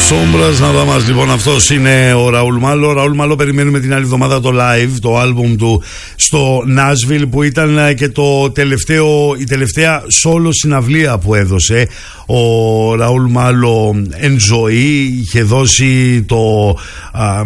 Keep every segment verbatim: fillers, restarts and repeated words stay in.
Sombras, να μας λοιπόν, αυτός είναι ο Ραούλ Μάλο. Ραούλ Μάλο περιμένουμε την άλλη εβδομάδα το live, το άλμπουμ του στο Nashville, που ήταν και το τελευταίο, η τελευταία solo συναυλία που έδωσε ο Ραούλ Μάλο εν ζωή. Είχε δώσει το α, α,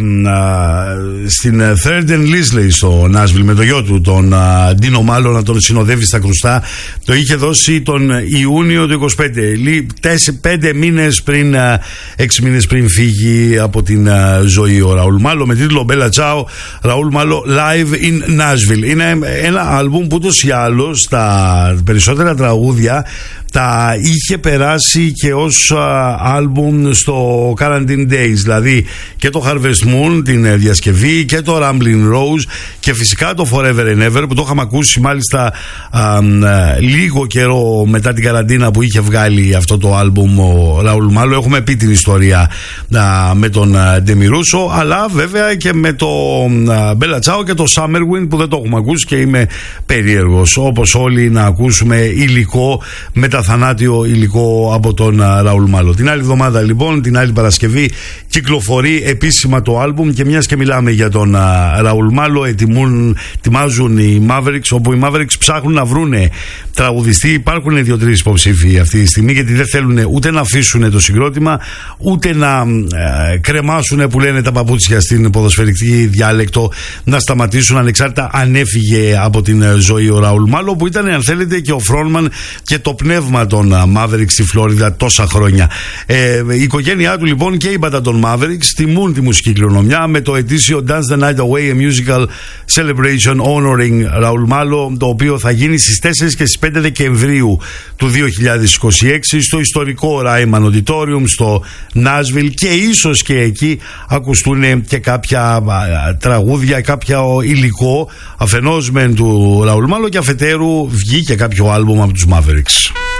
στην Third and Leslie στο Nashville με το γιο του, τον α, Ντίνο Μάλο, να τον συνοδεύει στα κρουστά. Το είχε δώσει τον Ιούνιο του είκοσι πέντε, πέντε μήνες πριν, έξι μήνες πριν φύγει από την uh, ζωή ο Ραούλ Μάλο, με τίτλο Bella Ciao, Ραούλ Μάλο Live in Nashville. Είναι ένα άλμπουμ που ούτως ή άλλως τα περισσότερα τραγούδια τα είχε περάσει και ως uh, άλμπουμ στο Quarantine Days, δηλαδή και το Harvest Moon την διασκευή και το Ramblin' Rose και φυσικά το Forever and Ever, που το είχαμε ακούσει μάλιστα uh, uh, λίγο καιρό μετά την καραντίνα που είχε βγάλει αυτό το άλμπουμ ο Ραούλ Μάλο. Έχουμε πει την ιστορία uh, με τον Ντέμι Ρούσο, αλλά βέβαια και με το uh, Bella Ciao και το Summer Wind που δεν το έχουμε ακούσει και είμαι περίεργος, όπως όλοι, να ακούσουμε υλικό, μεταθανάτιο υλικό από τον uh, Ραούλ Μάλο. Την άλλη εβδομάδα λοιπόν, την άλλη Παρασκευή, κυκλοφορεί επίσημα το άλμπουμ, και μιας και μιλάμε για τον uh, Ραούλ Μάλο, ετοιμούν, ετοιμάζουν οι Mavericks, όπου οι Mavericks ψάχνουν να βρούνε τραγουδιστή. Υπάρχουν δύο-τρεις υποψήφοι αυτή τη στιγμή, γιατί δεν θέλουν ούτε να αφήσουν το συγκρότημα, ούτε να ε, κρεμάσουν, που λένε τα παπούτσια στην ποδοσφαιρική διάλεκτο, να σταματήσουν ανεξάρτητα αν έφυγε από την ζωή ο Ραούλ Μάλο, που ήταν, αν θέλετε, και ο frontman και το πνεύμα των Mavericks στη Φλόριδα τόσα χρόνια. Ε, η οικογένειά του λοιπόν και η μπάντα των Mavericks τιμούν τη μουσική κληρονομιά με το ετήσιο Dance the Night Away, a musical celebration honoring Ραούλ Μάλο, το οποίο θα γίνει στις τέσσερις και στις πέντε Δεκεμβρίου του δύο χιλιάδες είκοσι έξι στο ιστορικό Ryman Auditorium στο Nashville, και ίσως και εκεί ακουστούν και κάποια α, τραγούδια, κάποιο υλικό, αφενός μεν του Ραούλ Μάλο και αφετέρου βγει και κάποιο άλμπουμ από τους Mavericks.